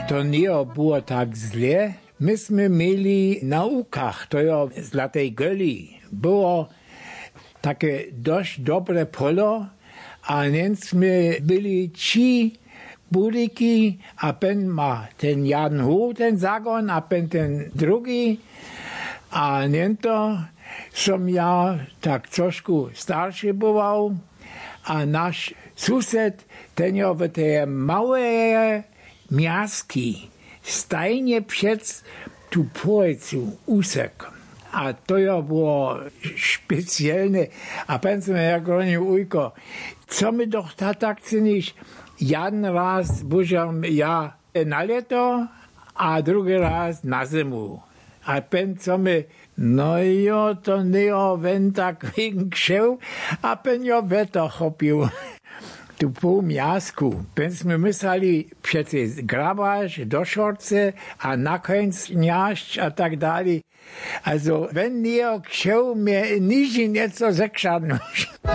To nie było tak źle. Myśmy mieli na łukach, to jo Zlatej Goli, było takie dość dobre polo, a więc my byli 3 budyki, a pen ma ten Jan Hu, ten zagon, a pen ten drugi, a to som ja tak trošku starszy bywał, a nasz sused, ten jo w te małe miaski, stajnie przed tu pojecu úsek. A to jo było specjalne. A pensujemy jak oni ujko, co my doch tak czynisz? Jeden raz bużam ja na leto, a drugi raz na zimu. A pen co my, no jo, to nie o wen tak większył, a pen jo weto chopił. Tu pół miasku. Myśmy myśleli przecież grabasz do szorce, a na końcu niaść, a tak dalej. Also, wenn nie chciał mnie niż nieco zekrzadnąć.